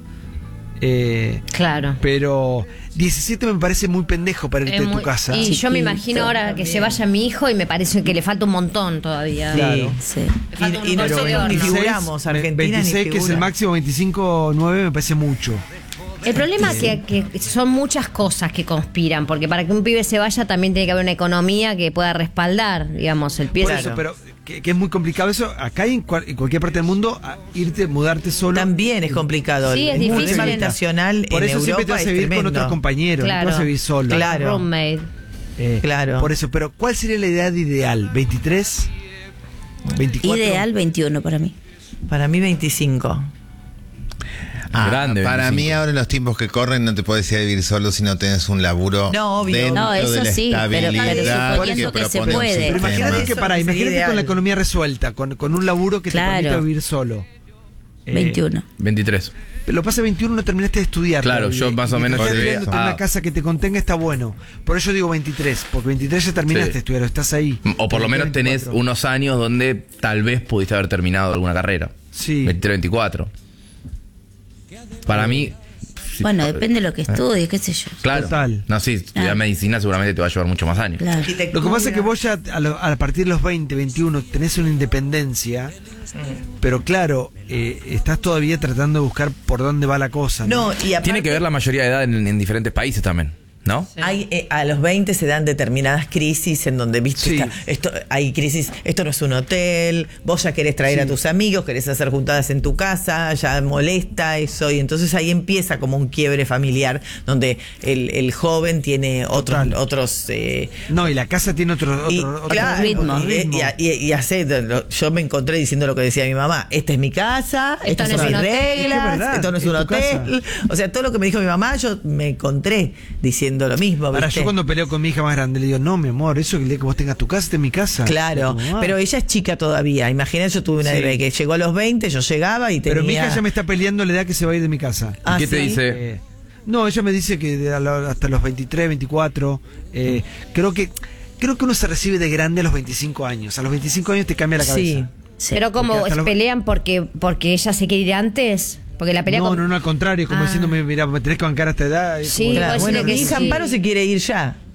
Eh, Claro. pero diecisiete me parece muy pendejo para irte Es de tu muy- casa. Y yo me Chiquito. imagino ahora que se vaya mi hijo y me parece que le falta un montón todavía. Claro. Sí. Le falta un Y- y montón nosotros de horno. ni figuramos, Argentina ni veintiséis, que es el figura. máximo, veinticinco punto nueve me parece mucho. El problema es que, que son muchas cosas que conspiran, porque para que un pibe se vaya también tiene que haber una economía que pueda respaldar, digamos, el pie. Por eso, pero que, que es muy complicado eso. Acá y en, cual- en cualquier parte del mundo, a irte, mudarte solo. También es complicado. Sí, es el difícil. sistema habitacional Por en eso siempre te Europa vas a es vivir con tremendo. otros compañeros, no te vas a vivir solo. Claro. Roommate. Eh, Claro. Por eso, pero ¿cuál sería la edad ideal? ¿veintitrés? ¿veinticuatro? Ideal veintiuno para mí. Para mí veinticinco. Ah, Grande, para veinticinco. mí ahora en los tiempos que corren no te puedes ir a vivir solo si no tienes un laburo No, obvio. dentro No, eso de la sí, pero- pero estabilidad suponiendo que se propone un puede. Pero sistema. imagínate que Eso para, sería imagínate ideal. con la economía resuelta, con, con un laburo que Claro. te permita vivir solo. Eh, veintiuno. veintitrés. Pero lo pasa veintiuno, no terminaste de estudiar. Claro, todavía. yo más o Y menos mientras llegué estás estudiando, a- tener una casa que te contenga está bueno. Por eso digo veintitrés, porque veintitrés ya terminaste Sí. de estudiar, estás ahí. O por lo menos tenés veinticuatro. unos años donde tal vez pudiste haber terminado alguna carrera. Sí. veintitrés, veinticuatro. Para mí. sí, Bueno, eh, depende de lo que estudies, qué sé yo. Claro. Total. No, sí, estudiar Ah. medicina seguramente te va a llevar mucho más años. Claro. Lo que pasa es que vos ya a, lo- a partir de los veinte, veintiuno tenés una independencia, pero claro, eh, estás todavía tratando de buscar por dónde va la cosa. No, No, y aparte, Tiene que ver la mayoría de edad en, en diferentes países también, ¿no? Hay, eh, a los veinte se dan determinadas crisis en donde, viste, Sí. está- esto, hay crisis, esto no es un hotel, vos ya querés traer Sí. a tus amigos, querés hacer juntadas en tu casa, ya molesta eso, y entonces ahí empieza como un quiebre familiar, donde el, el joven tiene otros, Total. otros eh, No, y la casa tiene otro, otro, y, otro claro, ritmo. otro y- ritmo. y- y- y hace- lo- yo me encontré diciendo lo que decía mi mamá, esta es mi casa, Esto estas no son es mis un hotel. Es que es reglas, verdad, esto no es es un tu hotel, o sea, todo lo que me dijo mi mamá, yo me encontré diciendo lo mismo. Ahora, ¿viste? yo cuando peleo con mi hija más grande le digo, no, mi amor, eso que el día que vos tengas tu casa, esta es mi casa. Claro, Como, ah. pero ella es chica todavía. Imagínate, yo tuve una Sí. bebé que llegó a los veinte, yo llegaba y tenía... Pero mi hija ya me está peleando la edad que se va a ir de mi casa. Ah, ¿Y qué te ¿sí? dice? Eh, no, ella me dice que de a lo- hasta los veintitrés, veinticuatro. eh, creo que creo que uno se recibe de grande a los veinticinco años. A los veinticinco años te cambia la cabeza. Sí. Sí. Pero como Porque hasta los- pelean porque porque ella se quiere ir antes, porque la pelea No, con... no, no, al contrario, como Ah. diciéndome, mira, me tenés que bancar a esta edad. Es Sí, como- Claro, puede bueno, ser mi que hija sí. Amparo se quiere ir ya.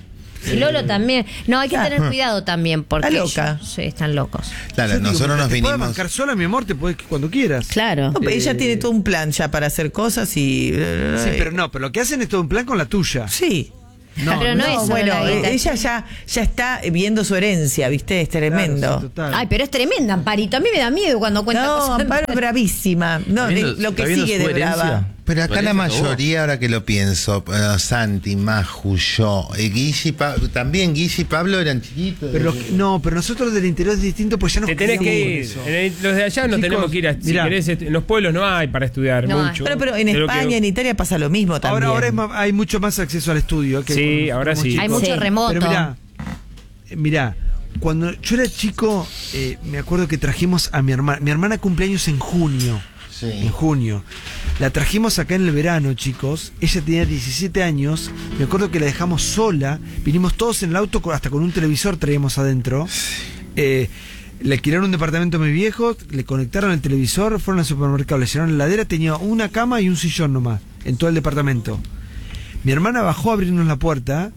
Y Lolo también. No, hay que Ah. tener cuidado también porque Está loca. ellos- sí, están locos. Claro, Yo digo, nosotros nos te puedes vinimos. bancar sola, mi amor, te puedes cuando quieras. Claro. No, pero ella tiene todo un plan ya para hacer cosas y. Sí, pero no, pero lo que hacen es todo un plan con la tuya. Sí. Ah, pero no, es solo bueno, la guita. eh, ella ya, ya está viendo su herencia, ¿viste? Es tremendo. Claro, sí, total. Ay, pero es tremenda, Amparito. A mí me da miedo cuando cuenta no, cosas. Amparo es bravísima. No, ¿Está viendo- eh, lo que está viendo sigue su de brava. herencia? Pero acá la Parece que mayoría, ahora que lo pienso, eh, Santi, Maju, yo, eh, Guille y Pablo, también Guille y Pablo eran chiquitos. Pero lo que- no, pero nosotros del interior es distinto, pues ya nos Te tenés que criamos con ir. eso. En el- los de allá no Chicos, tenemos que ir a. Si mirá. querés, est- en los pueblos no hay para estudiar No hay. mucho. Pero, pero en De lo que- España, en Italia pasa lo mismo también. Ahora, ahora es más- hay mucho más acceso al estudio. que Sí, cuando ahora éramos sí. chicos. Hay mucho Sí. remoto. Pero mirá, eh, mirá, cuando yo era chico, eh, me acuerdo que trajimos a mi hermana. Mi hermana cumpleaños en junio. Sí. En junio. La trajimos acá en el verano, chicos. Ella tenía diecisiete años. Me acuerdo que la dejamos sola. Vinimos todos en el auto, con- hasta con un televisor traíamos adentro. Eh, le alquilaron un departamento a mis viejos, le conectaron el televisor, fueron al supermercado, le llenaron la heladera, tenía una cama y un sillón nomás, en todo el departamento. Mi hermana bajó a abrirnos la puerta,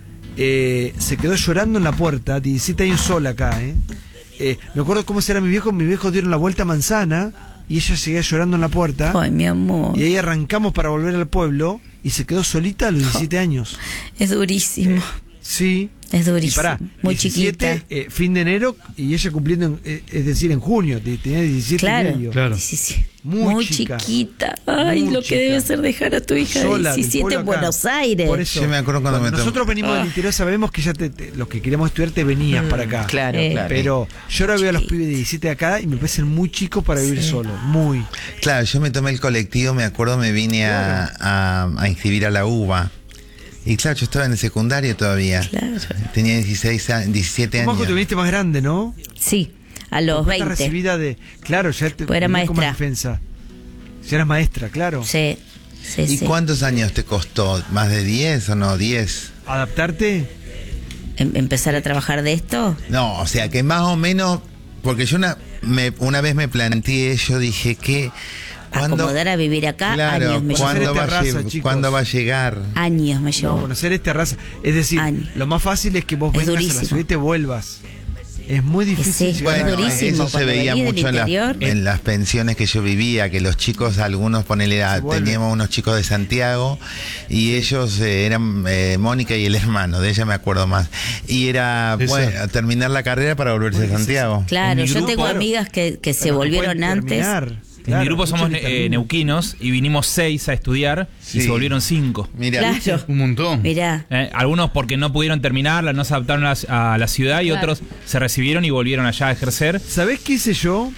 eh, se quedó llorando en la puerta, diecisiete años sola acá, ¿eh? Eh, me acuerdo cómo era mi viejo, mis viejos dieron la vuelta a manzana y ella seguía llorando en la puerta. Ay, mi amor. Y ahí arrancamos para volver al pueblo y se quedó solita a los diecisiete años. Es durísimo. Sí. Es durísimo. Y pará, Muy diecisiete, chiquita. eh, fin de enero y ella cumpliendo, en- eh, es decir, en junio, te- tenía diecisiete Claro. y medio. Claro. Sí, sí. Muy Muy, chica. chiquita. Ay, Muy lo que chica. debe ser dejar a tu hija Sola, de del diecisiete pueblo en acá. Buenos Aires. Por eso, Yo me acuerdo cuando me nosotros tocó- venimos del interior, sabemos que ya te, te- los que queremos estudiar te venías para acá. Claro, Eh, claro. Pero yo ahora veo a los pibes de diecisiete acá y me parecen muy chicos para vivir solo. Muy. Claro, yo me tomé el colectivo, me acuerdo, me vine a, a, a inscribir a la U B A. Y claro, yo estaba en el secundario todavía. Claro. Tenía dieciséis, a- diecisiete Majo, años. te viniste más grande, ¿no? Sí, a los Porque estás veinte. recibida de. Claro, ya te Pues era venía con más maestra. defensa. Ya eras maestra, claro. Sí, sí, ¿Y sí. cuántos años te costó? ¿Más de diez o no? ¿diez? ¿Adaptarte? Em- ¿Empezar a trabajar de esto? No, o sea que más o menos, porque yo una, me, una vez me planteé, yo dije que... ¿cuándo- Acomodar a vivir acá, Claro, años me llevó. ¿cuándo va, a Terraza, lle- chicos. ¿cuándo va a llegar? Años me No, llevó. conocer esta raza. Es decir, Años. lo más fácil es que vos Es vengas a la durísimo. ciudad y te vuelvas. Es muy difícil. Sí, llegar es a- Bueno, durísimo, eso se cuando veía venís del mucho en, las- interior. en las pensiones que yo vivía, que los chicos, algunos, ponele, a- Se vuelven. teníamos unos chicos de Santiago y ellos eh, eran eh, Mónica y el hermano, de ella me acuerdo más. Y era, Esa. bueno, terminar la carrera para volverse a Santiago. Claro, En mi yo grupo- tengo amigas que, que se Pero no volvieron pueden antes. terminar. En Claro, mi grupo muchos somos que eh, terminan. neuquinos y vinimos seis a estudiar y Sí. se volvieron cinco. Mira, Claro. Un montón. Mirá. Eh, algunos porque no pudieron terminarla, no se adaptaron a, la- a la ciudad y Claro. otros se recibieron y volvieron allá a ejercer. ¿Sabés qué hice yo?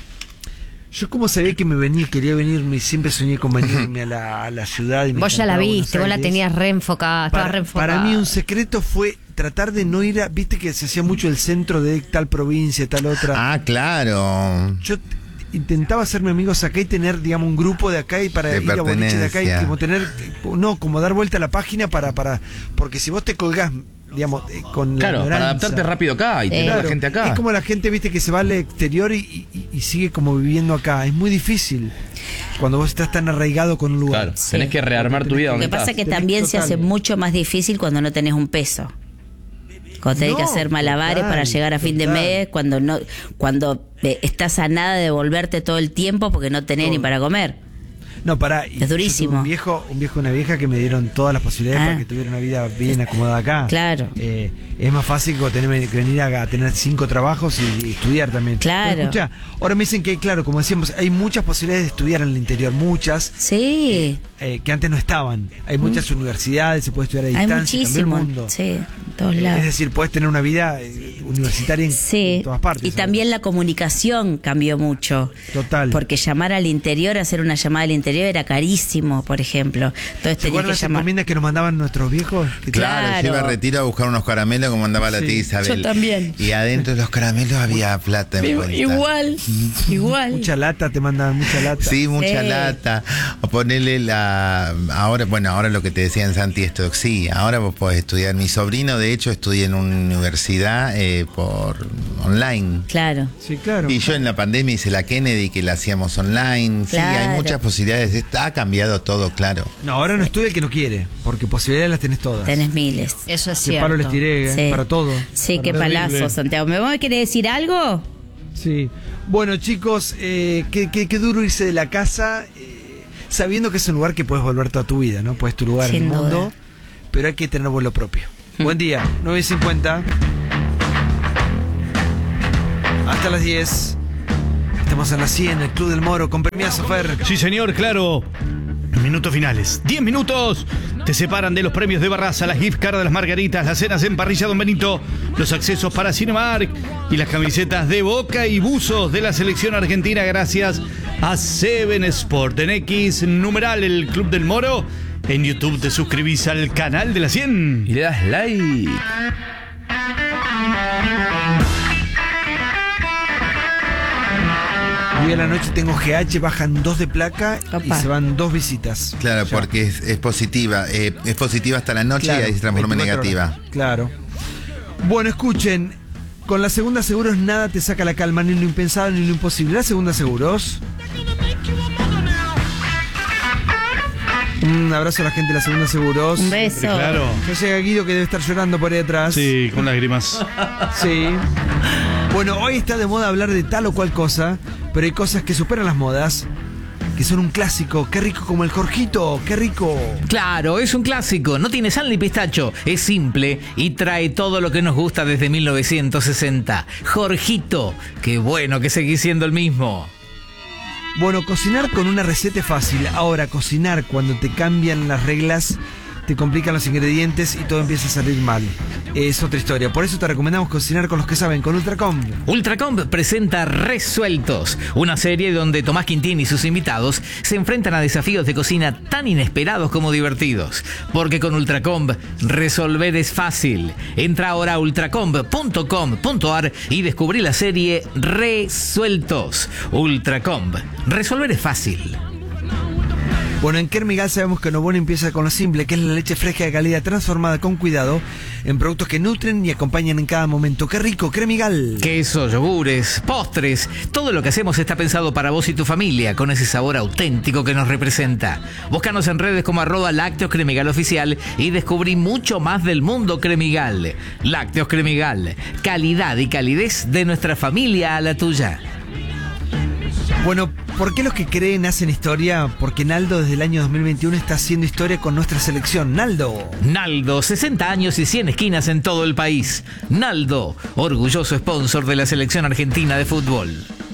Yo como sabía que me venía, quería venirme, siempre soñé con venirme a la, a la ciudad. Y me Vos ya la encantaba Buenos viste, vos la Aires. tenías reenfocada, estabas Para, reenfocada. para mí un secreto fue tratar de no ir a... Viste que se hacía mucho el centro de tal provincia, tal otra. ah, claro. Yo t- intentaba hacerme amigos acá y tener, digamos, un grupo de acá y para De ir a boliche de acá y pertenencia. como tener... No, como dar vuelta a la página para... para porque si vos te colgás, digamos, eh, con la Claro, para ignorancia- adaptarte rápido acá y tener a Claro, la gente acá. Es como la gente, viste, que se va al exterior y, y- y sigue como viviendo acá. Es muy difícil cuando vos estás tan arraigado con un lugar. Claro, tenés que rearmar tu vida Lo donde que pasa estás. es que Tenés también se total. hace mucho más difícil cuando no tenés un peso. Cuando tenés que No, hacer malabares total, para llegar a fin de total. mes, cuando no, cuando eh, estás a nada de volverte todo el tiempo porque no tenés Todo. ni para comer. No, pará. y Es yo tuve durísimo. Un viejo, un viejo y una vieja que me dieron todas las posibilidades Ah. para que tuviera una vida bien acomodada acá. Claro. Eh, es más fácil que tener que venir a, a tener cinco trabajos y, y estudiar también. Claro. Pero escuchá, ahora me dicen que, claro, como decíamos, hay muchas posibilidades de estudiar en el interior, muchas, Sí, eh, que antes no estaban. Hay muchas universidades, se puede estudiar a hay distancia, cambió el muchísimo. mundo. Sí, en todos Es lados. decir, puedes tener una vida eh, universitaria en, Sí, en todas partes. y también la comunicación cambió mucho. Total. Porque llamar al interior, hacer una llamada al interior era carísimo, por ejemplo. Entonces ¿Se tenías acuerdan que las llamar. encomiendas que nos mandaban nuestros viejos? Que Claro, Claro. yo iba a retiro a buscar unos caramelos como andaba la Sí. tía Isabel. Yo también. Y adentro de los caramelos había plata en cuenta. Igual, igual. Mucha lata, te mandaban mucha lata. Sí, mucha Sí. lata. O ponerle la... Ahora, bueno, ahora lo que te decía en Santi, esto sí, ahora vos podés estudiar. Mi sobrino, de hecho, estudia en una universidad eh, por online. Claro. Sí, claro. Y yo en la pandemia hice la Kennedy, que la hacíamos online. Sí, Claro. hay muchas posibilidades posibilidades, ha cambiado todo, claro. No, ahora no estudia el que no quiere, porque posibilidades las tenés todas. Tenés miles. Eso es Qué cierto. palo les tiré, Sí. ¿eh? Para todo. Sí, Para qué terrible. palazo, Santiago. ¿Me vos querés decir algo? Sí. Bueno, chicos, eh, qué, qué- qué duro irse de la casa eh, sabiendo que es un lugar que puedes volver toda tu vida, ¿no? Puedes tu lugar en Sin el duda. mundo, pero hay que tener vuelo propio. Buen día, nueve y cincuenta. Hasta las diez. Estamos en la cien, el Club del Moro, con premiazo, Fer. Sí, señor, claro. Minutos finales. diez minutos te separan de los premios de Barraza, las gift cards de las margaritas, las cenas en parrilla Don Benito, los accesos para Cinemark y las camisetas de Boca y buzos de la selección argentina gracias a Seven Sport. En X, numeral el Club del Moro. En YouTube te suscribís al canal de la cien. Y le das like. Hoy a la noche tengo G H, bajan dos de placa y Opa. se van dos visitas. Claro, Ya. porque es, es positiva. eh, es positiva hasta la noche Claro, y ahí se transforma en veinticuatro negativa. horas. Claro. Bueno, escuchen. Con la segunda seguros nada te saca la calma, ni lo impensado ni lo imposible. La segunda seguros. Un abrazo a la gente de la segunda seguros. Un beso. Claro. Ya llega Guido que debe estar llorando por ahí atrás. Sí, con lágrimas. Sí. Bueno, hoy está de moda hablar de tal o cual cosa, pero hay cosas que superan las modas, que son un clásico. Qué rico como el Jorgito, qué rico. Claro, es un clásico, no tiene sal ni pistacho, es simple y trae todo lo que nos gusta desde mil novecientos sesenta. Jorgito, qué bueno que seguís siendo el mismo. Bueno, cocinar con una receta es fácil. Ahora, cocinar cuando te cambian las reglas, te complican los ingredientes y todo empieza a salir mal. Es otra historia. Por eso te recomendamos cocinar con los que saben, con Ultracom. Ultracomp presenta Resueltos, una serie donde Tomás Quintín y sus invitados se enfrentan a desafíos de cocina tan inesperados como divertidos. Porque con Ultracomp, resolver es fácil. Entra ahora a ultracomp punto com punto ar y descubrí la serie Resueltos. Ultracomp, resolver es fácil. Bueno, en Kermigal sabemos que Novono empieza con lo simple, que es la leche fresca de calidad transformada con cuidado en productos que nutren y acompañan en cada momento. ¡Qué rico, Kermigal! Queso, yogures, postres, todo lo que hacemos está pensado para vos y tu familia, con ese sabor auténtico que nos representa. Búscanos en redes como arroba Lácteos Cremigal Oficial y descubrí mucho más del mundo Cremigal. Lácteos Cremigal, calidad y calidez de nuestra familia a la tuya. Bueno, ¿por qué los que creen hacen historia? Porque Naldo desde el año dos mil veintiuno está haciendo historia con nuestra selección. Naldo. Naldo, sesenta años y cien esquinas en todo el país. Naldo, orgulloso sponsor de la selección argentina de fútbol.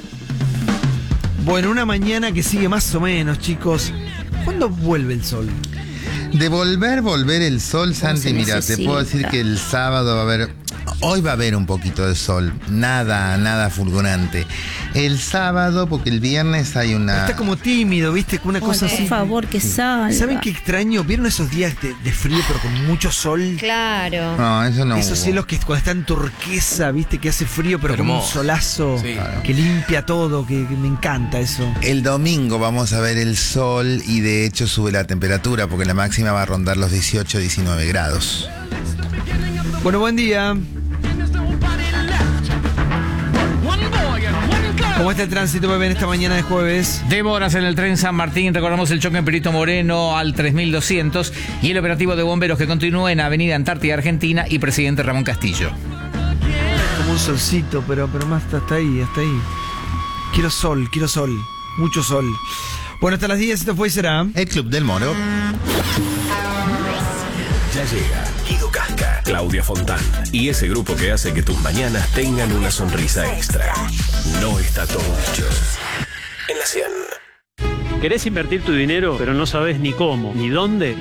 Bueno, una mañana que sigue más o menos, chicos. ¿Cuándo vuelve el sol? De volver, volver el sol, Santi, se mira, te puedo decir necesita? que el sábado va a haber... Hoy va a haber un poquito de sol, nada, nada fulgurante. El sábado, porque el viernes hay una... Está como tímido, ¿viste? Con una cosa Ay, así. por favor, que salga. ¿Saben qué extraño? ¿Vieron esos días de, de frío pero con mucho sol? Claro. No, eso no Esos hubo. cielos que cuando están turquesa, ¿viste? Que hace frío pero como un Hermoso. solazo Sí. que limpia todo, que, que me encanta eso. El domingo vamos a ver el sol y de hecho sube la temperatura porque la máxima va a rondar los dieciocho, diecinueve grados. Bueno, buen día. ¿Cómo está el tránsito, bebé, en esta mañana de jueves? Demoras en el tren San Martín, recordamos el choque en Perito Moreno al tres mil doscientos y el operativo de bomberos que continúa en Avenida Antártida Argentina y Presidente Ramón Castillo. Como un solcito, pero, pero más hasta, hasta ahí, hasta ahí. Quiero sol, quiero sol, mucho sol. Bueno, hasta las diez, esto fue y será. El Club del Moro. Ya llega Guido Casca, Claudia Fontán y ese grupo que hace que tus mañanas tengan una sonrisa extra. No está todo dicho. En la cien. ¿Querés invertir tu dinero, pero no sabes ni cómo, ni dónde?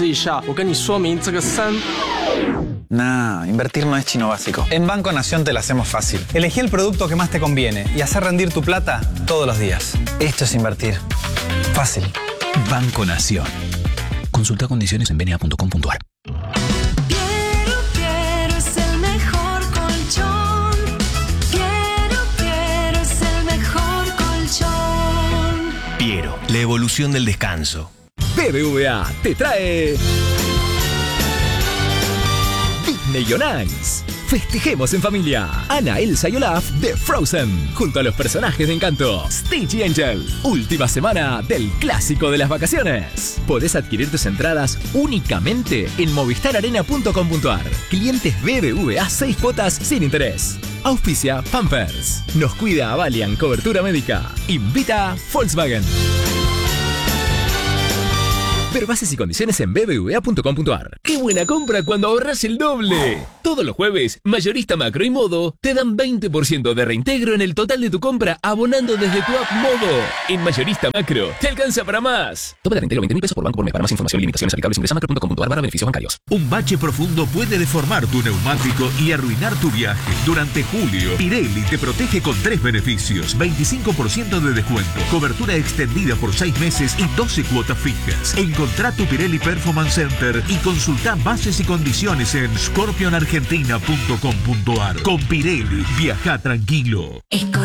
Nah, invertir no es chino básico. En Banco Nación te la hacemos fácil. Elegí el producto que más te conviene y hacer rendir tu plata todos los días. Esto es invertir. Fácil. Banco Nación. Consulta condiciones en benia punto com punto ar. Piero, Piero es el mejor colchón. Piero, Piero es el mejor colchón. Piero, la evolución del descanso. B B V A te trae Disney on Ice. Festejemos en familia. Anna, Elsa y Olaf de Frozen, junto a los personajes de Encanto, Stitch y Angel. Última semana del clásico de las vacaciones. Podés adquirir tus entradas únicamente en movistar arena punto com punto ar. Clientes B B V A seis cuotas sin interés. Auspicia Pampers. Nos cuida Avalian Cobertura Médica. Invita Volkswagen. Ver bases y condiciones en b b v a punto com punto ar. ¡Qué buena compra cuando ahorras el doble! Todos los jueves, Mayorista Macro y Modo te dan veinte por ciento de reintegro en el total de tu compra abonando desde tu app Modo. En Mayorista Macro, te alcanza para más. Tope de reintegro veinte mil pesos por banco por mes. Para más información y limitaciones aplicables ingresa macro punto com punto ar barra beneficios bancarios. Un bache profundo puede deformar tu neumático y arruinar tu viaje. Durante julio, Pirelli te protege con tres beneficios. veinticinco por ciento de descuento, cobertura extendida por seis meses y doce cuotas fijas. Encontrá tu Pirelli Performance Center y consultá bases y condiciones en scorpion argentina punto com punto ar. Con Pirelli, viaja tranquilo.